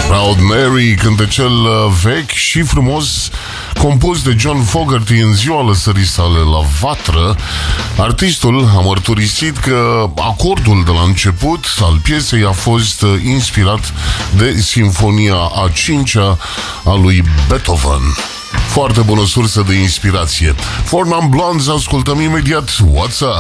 Proud Mary, cântecel vechi și frumos, compus de John Fogerty în ziua lăsării sale la vatră. Artistul a mărturisit că acordul de la început al piesei a fost inspirat de Sinfonia a 5-a a lui Beethoven. Foarte bună sursă de inspirație. For Non Blondes, ascultăm imediat What's Up?